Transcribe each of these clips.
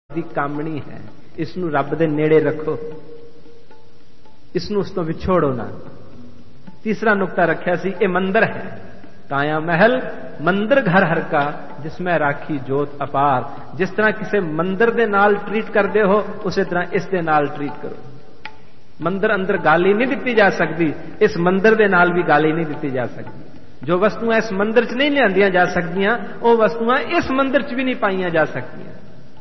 ਦੀ ਕਾਮਣੀ ਹੈ, ਇਸ ਨੂੰ ਰੱਬ ਦੇ ਨੇੜੇ ਰੱਖੋ, ਇਸ ਨੂੰ ਉਸ ਤੋਂ ਵਿਛੋੜੋ ਨਾ। ਤੀਸਰਾ ਨੁਕਤਾ ਰੱਖਿਆ ਸੀ, ਇਹ ਮੰਦਰ ਹੈ। ਕਾਇਆ ਮਹਿਲ ਮੰਦਰ ਘਰ ਹਰ ਕਾ, ਜਿਸਮੈ ਰਾਖੀ ਜੋਤ ਅਪਾਰ। ਜਿਸ ਤਰ੍ਹਾਂ ਕਿਸੇ ਮੰਦਰ ਦੇ ਨਾਲ ਟਰੀਟ ਕਰਦੇ ਹੋ, ਉਸੇ ਤਰ੍ਹਾਂ ਇਸ ਦੇ ਨਾਲ ਟਰੀਟ ਕਰੋ। ਮੰਦਰ ਅੰਦਰ ਗਾਲੀ ਨਹੀਂ ਦਿੱਤੀ ਜਾ ਸਕਦੀ, ਇਸ ਮੰਦਰ ਦੇ ਨਾਲ ਵੀ ਗਾਲੀ ਨਹੀਂ ਦਿੱਤੀ ਜਾ ਸਕਦੀ। ਜੋ ਵਸਤੂਆਂ ਇਸ ਮੰਦਰ 'ਚ ਨਹੀਂ ਲਿਆਂਦੀਆਂ ਜਾ ਸਕਦੀਆਂ, ਉਹ ਵਸਤੂਆਂ ਇਸ ਮੰਦਰ 'ਚ ਵੀ ਨਹੀਂ ਪਾਈਆਂ ਜਾ ਸਕਦੀਆਂ।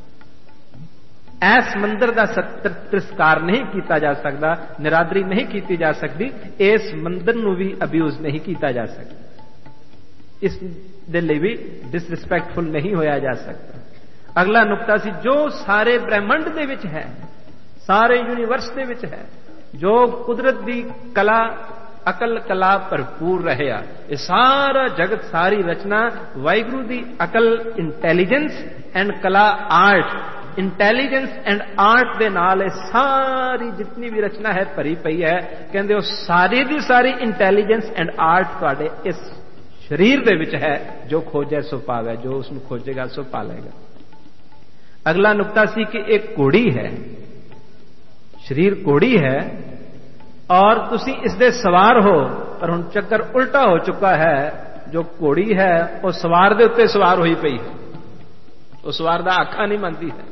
ਇਸ ਮੰਦਰ ਦਾ ਤਿਰਸਕਾਰ ਨਹੀਂ ਕੀਤਾ ਜਾ ਸਕਦਾ, ਨਿਰਾਦਰੀ ਨਹੀਂ ਕੀਤੀ ਜਾ ਸਕਦੀ, ਇਸ ਮੰਦਰ ਨੂੰ ਵੀ ਅਬਿਊਜ਼ ਨਹੀਂ ਕੀਤਾ ਜਾ ਸਕਦਾ, ਇਸ ਦੇ ਲਈ ਵੀ ਡਿਸਰਿਸਪੈਕਟਫੁਲ ਨਹੀਂ ਹੋਇਆ ਜਾ ਸਕਦਾ। ਅਗਲਾ ਨੁਕਤਾ ਸੀ, ਜੋ ਸਾਰੇ ਬ੍ਰਹਿਮੰਡ ਦੇ ਵਿੱਚ ਹੈ, ਸਾਰੇ ਯੂਨੀਵਰਸ ਦੇ ਵਿੱਚ ਹੈ, ਜੋ ਕੁਦਰਤ ਦੀ ਕਲਾ ਅਕਲ ਕਲਾ ਭਰਪੂਰ ਰਹਿਆ, ਇਹ ਸਾਰਾ ਜਗਤ ਸਾਰੀ ਰਚਨਾ ਵਾਹਿਗੁਰੂ ਦੀ ਅਕਲ ਇੰਟੈਲੀਜੈਂਸ ਐਂਡ ਕਲਾ ਆਰਟ, ਇੰਟੈਲੀਜੈਂਸ ਐਂਡ ਆਰਟ ਦੇ ਨਾਲ ਇਹ ਸਾਰੀ ਜਿਤਨੀ ਵੀ ਰਚਨਾ ਹੈ ਭਰੀ ਪਈ ਹੈ। ਕਹਿੰਦੇ ਉਹ ਸਾਰੀ ਦੀ ਸਾਰੀ ਇੰਟੈਲੀਜੈਂਸ ਐਂਡ ਆਰਟ ਤੁਹਾਡੇ ਇਸ ਸਰੀਰ ਦੇ ਵਿੱਚ ਹੈ। ਜੋ ਖੋਜੈ ਸੋ ਪਾਵੈ, ਜੋ ਉਸ ਨੂੰ ਖੋਜੇਗਾ ਸੋ ਪਾ ਲਏਗਾ। ਅਗਲਾ ਨੁਕਤਾ ਸੀ ਕਿ ਇਹ ਘੋੜੀ ਹੈ, ਸਰੀਰ ਘੋੜੀ ਹੈ ਔਰ ਤੁਸੀਂ ਇਸ ਦੇ ਸਵਾਰ ਹੋ, ਪਰ ਹੁਣ ਚੱਕਰ ਉਲਟਾ ਹੋ ਚੁੱਕਾ ਹੈ। ਜੋ ਘੋੜੀ ਹੈ ਉਹ ਸਵਾਰ ਦੇ ਉੱਤੇ ਸਵਾਰ ਹੋਈ ਪਈ ਹੈ, ਉਹ ਸਵਾਰ ਦਾ ਆਖਾ ਨਹੀਂ ਮੰਨਦੀ ਹੈ।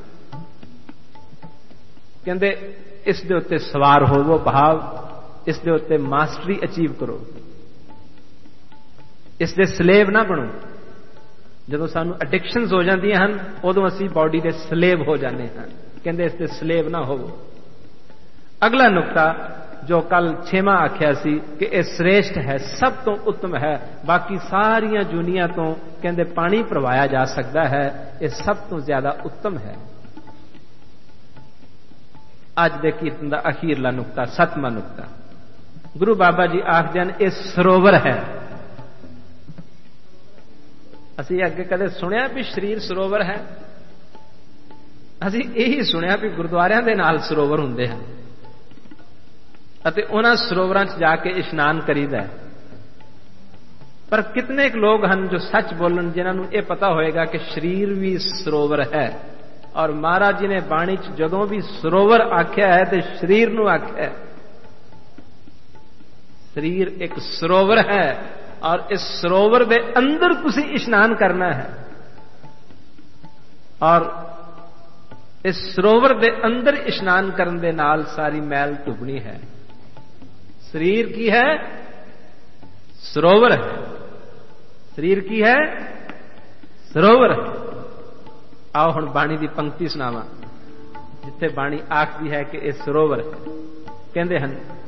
ਕਹਿੰਦੇ ਇਸ ਦੇ ਉੱਤੇ ਸਵਾਰ ਹੋਵੋ, ਭਾਵ ਇਸ ਦੇ ਉੱਤੇ ਮਾਸਟਰੀ ਅਚੀਵ ਕਰੋ, ਇਸ ਦੇ ਸਲੇਵ ਨਾ ਬਣੋ। ਜਦੋਂ ਸਾਨੂੰ ਐਡਿਕਸ਼ਨਸ ਹੋ ਜਾਂਦੀਆਂ ਹਨ, ਉਦੋਂ ਅਸੀਂ ਬਾਡੀ ਦੇ ਸਲੇਵ ਹੋ ਜਾਂਦੇ ਹਾਂ। ਕਹਿੰਦੇ ਇਸ ਦੇ ਸਲੇਵ ਨਾ ਹੋਵੋ। ਅਗਲਾ ਨੁਕਤਾ ਜੋ ਕੱਲ 6ਵਾਂ ਆਖਿਆ ਸੀ ਕਿ ਇਹ ਸ੍ਰੇਸ਼ਟ ਹੈ, ਸਭ ਤੋਂ ਉੱਤਮ ਹੈ। ਬਾਕੀ ਸਾਰੀਆਂ ਜੂਨੀਆਂ ਤੋਂ ਕਹਿੰਦੇ ਪਾਣੀ ਭਰਵਾਇਆ ਜਾ ਸਕਦਾ ਹੈ, ਇਹ ਸਭ ਤੋਂ ਜ਼ਿਆਦਾ ਉੱਤਮ ਹੈ। ਅੱਜ ਦੇ ਕੀਰਤਨ ਦਾ ਅਖੀਰਲਾ ਨੁਕਤਾ, 7ਵਾਂ ਨੁਕਤਾ, ਗੁਰੂ ਬਾਬਾ ਜੀ ਆਖਦੇ ਹਨ ਇਹ ਸਰੋਵਰ ਹੈ। ਅਸੀਂ ਅੱਗੇ ਕਦੇ ਸੁਣਿਆ ਵੀ ਸਰੀਰ ਸਰੋਵਰ ਹੈ? ਅਸੀਂ ਇਹੀ ਸੁਣਿਆ ਵੀ ਗੁਰਦੁਆਰਿਆਂ ਦੇ ਨਾਲ ਸਰੋਵਰ ਹੁੰਦੇ ਹਨ ਅਤੇ ਉਹਨਾਂ ਸਰੋਵਰਾਂ 'ਚ ਜਾ ਕੇ ਇਸ਼ਨਾਨ ਕਰੀਦਾ ਹੈ। ਪਰ ਕਿਤਨੇ ਕੁ ਲੋਕ ਹਨ ਜੋ ਸੱਚ ਬੋਲਣ, ਜਿਨ੍ਹਾਂ ਨੂੰ ਇਹ ਪਤਾ ਹੋਏਗਾ ਕਿ ਸਰੀਰ ਵੀ ਸਰੋਵਰ ਹੈ। ਔਰ ਮਹਾਰਾਜ ਜੀ ਨੇ ਬਾਣੀ 'ਚ ਜਦੋਂ ਵੀ ਸਰੋਵਰ ਆਖਿਆ ਹੈ ਤੇ ਸਰੀਰ ਨੂੰ ਆਖਿਆ ਹੈ। ਸਰੀਰ ਇੱਕ ਸਰੋਵਰ ਹੈ ਔਰ ਇਸ ਸਰੋਵਰ ਦੇ ਅੰਦਰ ਤੁਸੀਂ ਇਸ਼ਨਾਨ ਕਰਨਾ ਹੈ ਔਰ ਇਸ ਸਰੋਵਰ ਦੇ ਅੰਦਰ ਇਸ਼ਨਾਨ ਕਰਨ ਦੇ ਨਾਲ ਸਾਰੀ ਮੈਲ ਧੁੱਪਣੀ ਹੈ। ਸਰੀਰ ਕੀ ਹੈ? ਸਰੋਵਰ ਹੈ। ਸਰੀਰ ਕੀ ਹੈ? ਸਰੋਵਰ ਹੈ। ਆਓ ਹੁਣ ਬਾਣੀ ਦੀ ਪੰਕਤੀ ਸੁਣਾਵਾਂ, ਜਿੱਥੇ ਬਾਣੀ ਆਖਦੀ ਹੈ ਕਿ ਇਹ ਸਰੋਵਰ ਹੈ। ਕਹਿੰਦੇ ਹਨ,